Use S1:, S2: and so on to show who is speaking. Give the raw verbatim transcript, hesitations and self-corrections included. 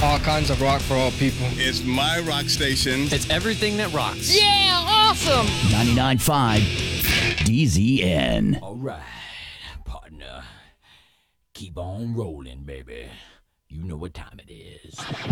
S1: All kinds of rock for all people.
S2: It's my rock station.
S3: It's everything that rocks.
S4: Yeah, awesome!
S5: ninety-nine point five D Z N.
S6: All right, partner. Keep on rolling, baby. You know what time it is.